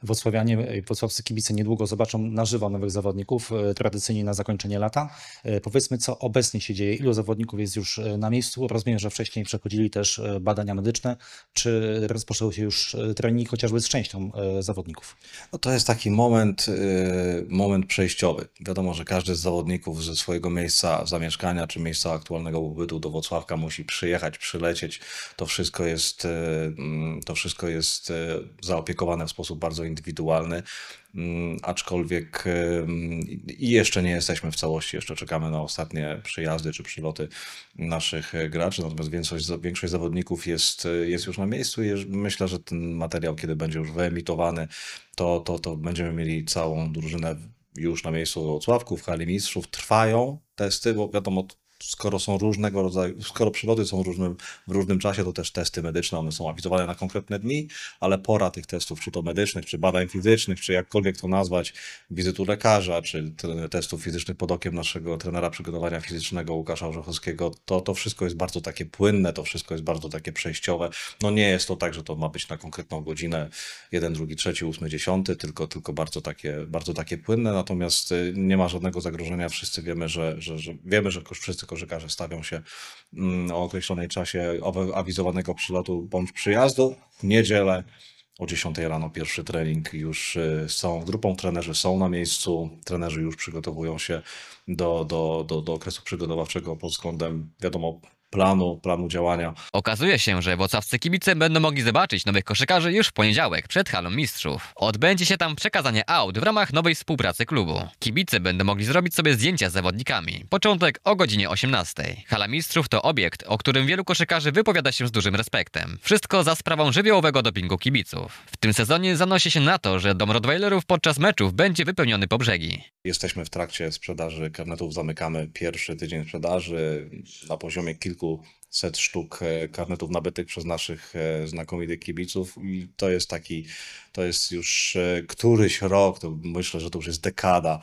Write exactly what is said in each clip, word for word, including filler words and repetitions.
wrocławianie, wrocławscy kibice niedługo zobaczą na żywo nowych zawodników, tradycyjnie na zakończenie lata. Powiedzmy, co obecnie się dzieje, ilu zawodników jest już na miejscu? Rozumiem, że wcześniej przechodzili też badania medyczne. Czy rozpoczęły się już treningi chociażby z częścią zawodników? No to jest taki moment, y, moment przejściowy. Wiadomo, że każdy z zawodników ze swojego miejsca zamieszkania czy miejsca aktualnego pobytu do Włocławka musi przyjechać, przylecieć. To wszystko jest, y, mm, to wszystko jest y, zaopiekowane w sposób bardzo indywidualny. Mm, Aczkolwiek y, i jeszcze nie jesteśmy w całości, jeszcze czekamy na ostatnie przyjazdy czy przyloty naszych y, graczy, natomiast większość, za- większość zawodników jest, y, jest już na miejscu i jeż- myślę, że ten materiał, kiedy będzie już wyemitowany, to, to, to będziemy mieli całą drużynę już na miejscu w Włocławku, w hali mistrzów. Trwają testy, bo wiadomo, skoro są różnego rodzaju, skoro przyloty są różnym, w różnym czasie, to też testy medyczne, one są awizowane na konkretne dni, ale pora tych testów, czy to medycznych, czy badań fizycznych, czy jakkolwiek to nazwać, wizytu lekarza, czy te- testów fizycznych pod okiem naszego trenera przygotowania fizycznego Łukasza Orzechowskiego, to, to wszystko jest bardzo takie płynne, to wszystko jest bardzo takie przejściowe. No nie jest to tak, że to ma być na konkretną godzinę jeden, drugi, trzeci, ósmy, dziesiąty, tylko, tylko bardzo takie, bardzo takie płynne, natomiast y, nie ma żadnego zagrożenia. Wszyscy wiemy, że, że, że wiemy, że kosz- wszyscy koszykarze stawią się mm, o określonej czasie awa- awizowanego przylotu bądź przyjazdu. W niedzielę o dziesiątej rano pierwszy trening już y, z całą grupą. Trenerzy są na miejscu, trenerzy już przygotowują się do, do, do, do okresu przygotowawczego pod względem, wiadomo, planu, planu działania. Okazuje się, że włocławscy kibice będą mogli zobaczyć nowych koszykarzy już w poniedziałek przed halą mistrzów. Odbędzie się tam przekazanie aut w ramach nowej współpracy klubu. Kibice będą mogli zrobić sobie zdjęcia z zawodnikami. Początek o godzinie osiemnastej. Hala mistrzów to obiekt, o którym wielu koszykarzy wypowiada się z dużym respektem. Wszystko za sprawą żywiołowego dopingu kibiców. W tym sezonie zanosi się na to, że dom Rottweilerów podczas meczów będzie wypełniony po brzegi. Jesteśmy w trakcie sprzedaży karnetów, zamykamy pierwszy tydzień sprzedaży na poziomie kilkuset sztuk e, karnetów nabytych przez naszych e, znakomitych kibiców i to jest taki, to jest już e, któryś rok, to myślę, że to już jest dekada,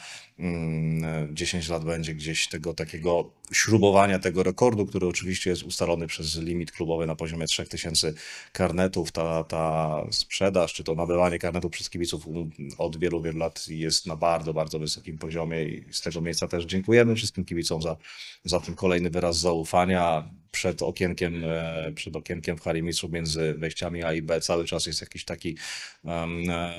mm, e, dziesięć lat będzie gdzieś tego takiego śrubowania tego rekordu, który oczywiście jest ustalony przez limit klubowy na poziomie trzy tysiące karnetów. Ta, ta sprzedaż, czy to nabywanie karnetów przez kibiców um, od wielu, wielu lat jest na bardzo, bardzo wysokim poziomie i z tego miejsca też dziękujemy wszystkim kibicom za, za ten kolejny wyraz zaufania. Przed okienkiem, e, przed okienkiem w hali mistrzów między wejściami A i B cały czas jest jakiś taki um, e,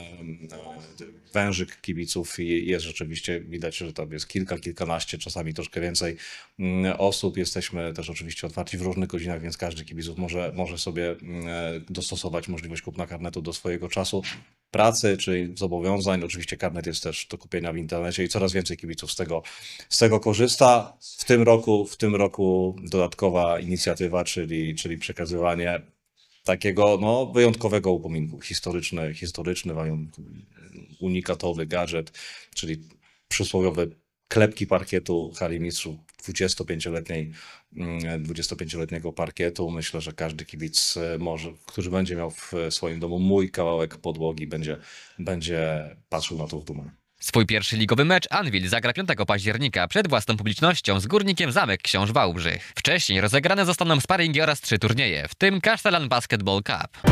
wężyk kibiców i jest rzeczywiście widać, że tam jest kilka, kilkanaście, czasami troszkę więcej mm, osób. Jesteśmy też oczywiście otwarci w różnych godzinach, więc każdy kibiców może, może sobie mm, e, dostosować możliwość kupna karnetu do swojego czasu pracy czy zobowiązań. Oczywiście karnet jest też do kupienia w internecie i coraz więcej kibiców z tego, z tego korzysta. W tym roku, w tym roku dodatkowa inicjatywa, czyli, czyli przekazywanie takiego no, wyjątkowego upominku. Historyczny, historyczny, unikatowy gadżet, czyli przysłowiowe klepki parkietu hali mistrzów dwudziestopięcioletniej, mm, dwudziestopięcioletniego parkietu. Myślę, że każdy kibic e, może, który będzie miał w swoim domu mój kawałek podłogi, będzie, będzie patrzył na to w dumę. Swój pierwszy ligowy mecz Anwil zagra piątego października przed własną publicznością z Górnikiem Zamek Książ Wałbrzych. Wcześniej rozegrane zostaną sparingi oraz trzy turnieje, w tym Kasztelan Basketball Cup.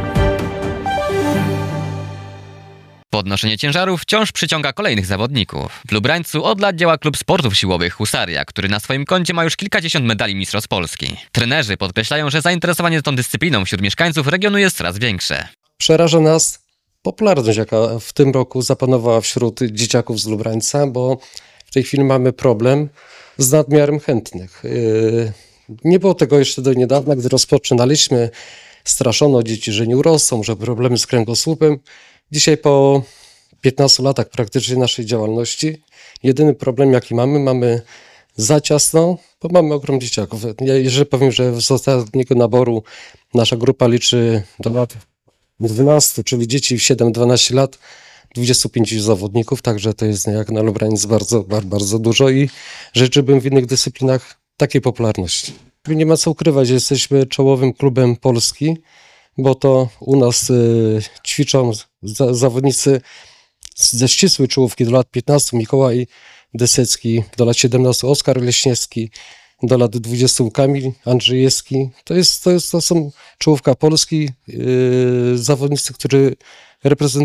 Podnoszenie ciężarów wciąż przyciąga kolejnych zawodników. W Lubrańcu od lat działa klub sportów siłowych Husaria, który na swoim koncie ma już kilkadziesiąt medali mistrzostw Polski. Trenerzy podkreślają, że zainteresowanie tą dyscypliną wśród mieszkańców regionu jest coraz większe. Przeraża nas popularność, jaka w tym roku zapanowała wśród dzieciaków z Lubrańca, bo w tej chwili mamy problem z nadmiarem chętnych. Yy, Nie było tego jeszcze do niedawna, gdy rozpoczynaliśmy. Straszono dzieci, że nie urosną, że problemy z kręgosłupem. Dzisiaj po piętnastu latach praktycznie naszej działalności jedyny problem, jaki mamy, mamy za ciasno, bo mamy ogrom dzieciaków. Ja jeżeli powiem, że z ostatniego naboru nasza grupa liczy do lat dwunastu, czyli dzieci w siedem dwanaście lat, dwudziestu pięciu zawodników, także to jest jak na Lubraniec bardzo, bardzo, bardzo dużo i życzyłbym w innych dyscyplinach takiej popularności. Nie ma co ukrywać, że jesteśmy czołowym klubem Polski, bo to u nas y, ćwiczą za, zawodnicy ze ścisłej czołówki do lat piętnastu, Mikołaj Desecki, do lat siedemnastu Oskar Leśniewski, do lat dwudziestu Kamil Andrzejewski. To, jest, to, jest, to są czołówka Polski, yy, zawodnicy, którzy reprezentują